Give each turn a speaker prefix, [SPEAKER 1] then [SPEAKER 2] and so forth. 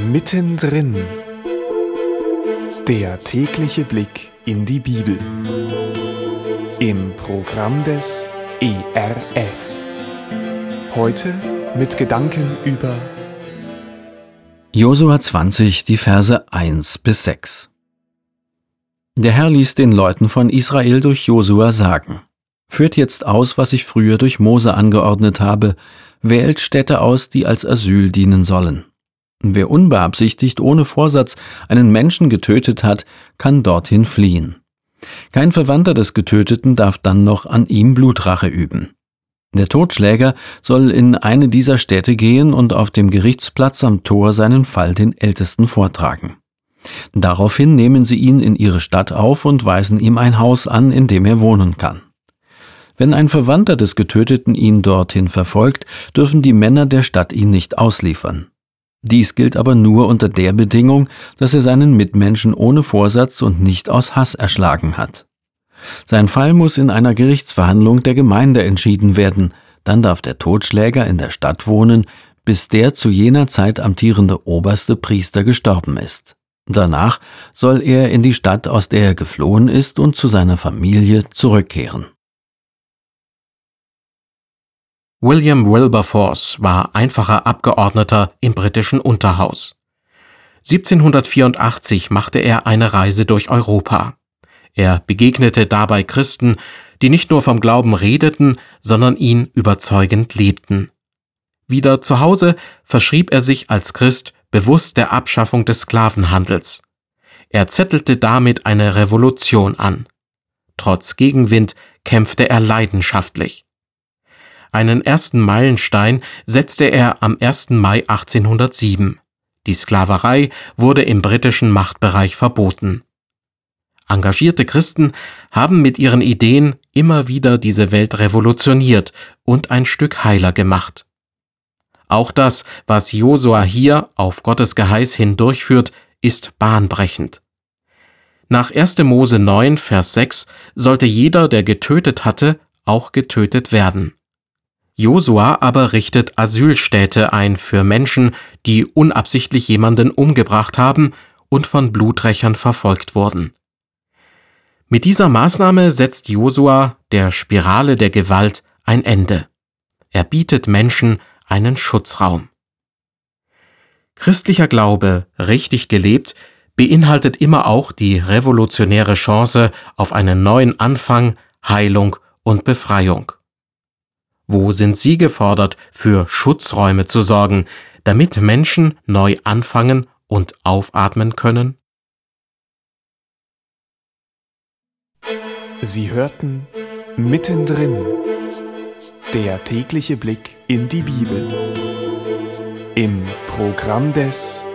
[SPEAKER 1] Mittendrin. Der tägliche Blick in die Bibel. Im Programm des ERF. Heute mit Gedanken über
[SPEAKER 2] Josua 20, die Verse 1 bis 6. Der Herr ließ den Leuten von Israel durch Josua sagen: Führt jetzt aus, was ich früher durch Mose angeordnet habe, wählt Städte aus, die als Asyl dienen sollen. Wer unbeabsichtigt ohne Vorsatz einen Menschen getötet hat, kann dorthin fliehen. Kein Verwandter des Getöteten darf dann noch an ihm Blutrache üben. Der Totschläger soll in eine dieser Städte gehen und auf dem Gerichtsplatz am Tor seinen Fall den Ältesten vortragen. Daraufhin nehmen sie ihn in ihre Stadt auf und weisen ihm ein Haus an, in dem er wohnen kann. Wenn ein Verwandter des Getöteten ihn dorthin verfolgt, dürfen die Männer der Stadt ihn nicht ausliefern. Dies gilt aber nur unter der Bedingung, dass er seinen Mitmenschen ohne Vorsatz und nicht aus Hass erschlagen hat. Sein Fall muss in einer Gerichtsverhandlung der Gemeinde entschieden werden, dann darf der Totschläger in der Stadt wohnen, bis der zu jener Zeit amtierende oberste Priester gestorben ist. Danach soll er in die Stadt, aus der er geflohen ist, und zu seiner Familie zurückkehren.
[SPEAKER 3] William Wilberforce war einfacher Abgeordneter im britischen Unterhaus. 1784 machte er eine Reise durch Europa. Er begegnete dabei Christen, die nicht nur vom Glauben redeten, sondern ihn überzeugend lebten. Wieder zu Hause verschrieb er sich als Christ bewusst der Abschaffung des Sklavenhandels. Er zettelte damit eine Revolution an. Trotz Gegenwind kämpfte er leidenschaftlich. Einen ersten Meilenstein setzte er am 1. Mai 1807. Die Sklaverei wurde im britischen Machtbereich verboten. Engagierte Christen haben mit ihren Ideen immer wieder diese Welt revolutioniert und ein Stück heiler gemacht. Auch das, was Josua hier auf Gottes Geheiß hin durchführt, ist bahnbrechend. Nach 1. Mose 9, Vers 6 sollte jeder, der getötet hatte, auch getötet werden. Josua aber richtet Asylstädte ein für Menschen, die unabsichtlich jemanden umgebracht haben und von Bluträchern verfolgt wurden. Mit dieser Maßnahme setzt Josua der Spirale der Gewalt ein Ende. Er bietet Menschen einen Schutzraum. Christlicher Glaube, richtig gelebt, beinhaltet immer auch die revolutionäre Chance auf einen neuen Anfang, Heilung und Befreiung. Wo sind Sie gefordert, für Schutzräume zu sorgen, damit Menschen neu anfangen und aufatmen können?
[SPEAKER 1] Sie hörten Mittendrin. Der tägliche Blick in die Bibel. Im Programm des